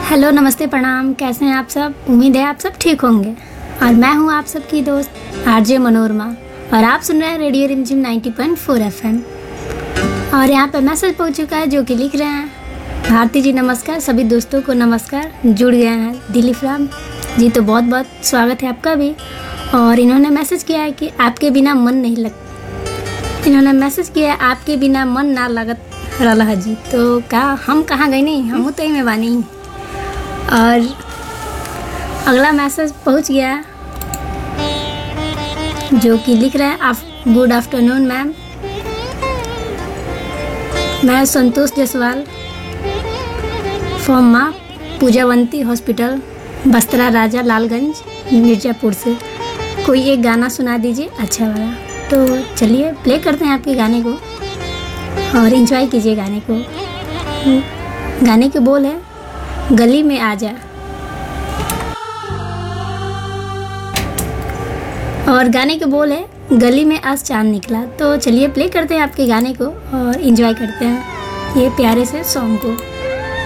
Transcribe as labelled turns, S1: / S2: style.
S1: Hello, नमस्ते, प्रणाम। कैसे हैं आप सब? उम्मीद है आप सब ठीक होंगे। और मैं हूं आप सबकी दोस्त आरजे मनोरमा और आप सुन रहे हैं रेडियो रिमझिम 90.4 FM। और यहाँ पे मैसेज पहुंच चुका है जो कि लिख रहे हैं, भारती जी नमस्कार, सभी दोस्तों को नमस्कार, जुड़ गए हैं दिलीप राम जी, तो बहुत बहुत स्वागत है आपका भी। और इन्होंने मैसेज किया है कि आपके बिना मन नहीं आपके बिना मन ना लगत रहा जी। तो हम कहाँ गए? नहीं, हम तो ही में बानी। और अगला मैसेज पहुंच गया जो कि लिख रहा है, आप गुड आफ्टरनून मैम, मैं संतोष जायसवाल फ्रॉम माँ पूजावंती हॉस्पिटल, बस्तरा राजा लालगंज, मिर्जापुर से। कोई एक गाना सुना दीजिए अच्छा वाला। तो चलिए प्ले करते हैं आपके गाने को और एंजॉय कीजिए गाने को। गाने के बोल है, गली में आजा। और गाने के बोल है, गली में आज चांद निकला। तो चलिए प्ले करते हैं आपके गाने को और एंजॉय करते हैं ये प्यारे से सॉन्ग को।